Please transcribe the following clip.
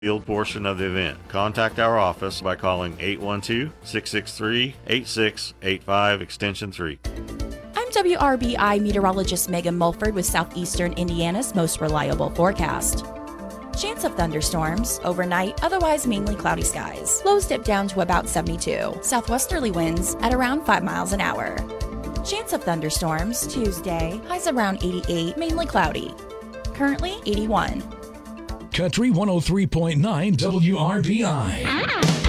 field portion of the event. Contact our office by calling 812-663-8685 extension 3. I'm WRBI meteorologist Megan Mulford with Southeastern Indiana's most reliable forecast. Chance of thunderstorms overnight, otherwise mainly cloudy skies. Lows dip down to about 72. Southwesterly winds at around 5 miles an hour. Chance of thunderstorms Tuesday, highs around 88, mainly cloudy. Currently 81. Country 103.9 WRBI.